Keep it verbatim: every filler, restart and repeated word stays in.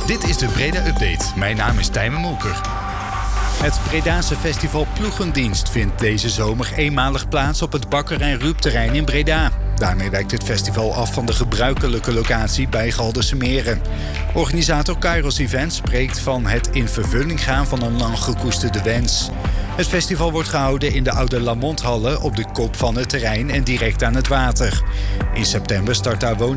Dit is de Breda Update. Mijn naam is Tijmen Molker. Het Bredaanse festival Ploegendienst vindt deze zomer eenmalig plaats op het Bakkerij Ruupterrein in Breda. Daarmee wijkt het festival af van de gebruikelijke locatie bij Galderse Meren. Organisator Kairos Events spreekt van het in vervulling gaan van een lang gekoesterde wens. Het festival wordt gehouden in de oude Lamont-hallen op de kop van het terrein en direct aan het water. In september start daar woon